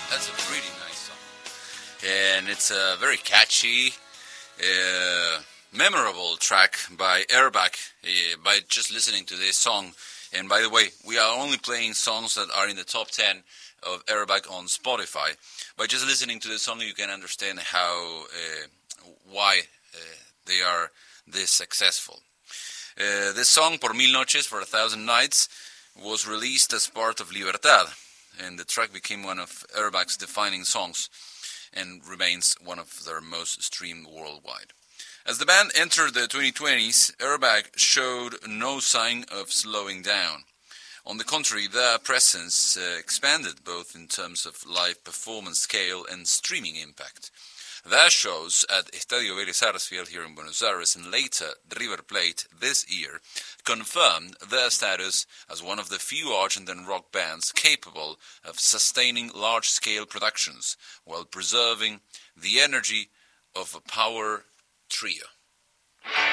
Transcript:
That's a pretty nice song. And it's a very catchy, memorable track by Airbag by just listening to this song. And by the way, we are only playing songs that are in the top 10 of Airbag on Spotify. By just listening to the song, you can understand why they are this successful. This song, Por Mil Noches, for 1,000 Nights, was released as part of Libertad, and the track became one of Airbag's defining songs and remains one of their most streamed worldwide. As the band entered the 2020s, Airbag showed no sign of slowing down. On the contrary, their presence expanded both in terms of live performance scale and streaming impact. Their shows at Estadio Vélez Sarsfield here in Buenos Aires and later River Plate this year confirmed their status as one of the few Argentine rock bands capable of sustaining large-scale productions while preserving the energy of a power trio.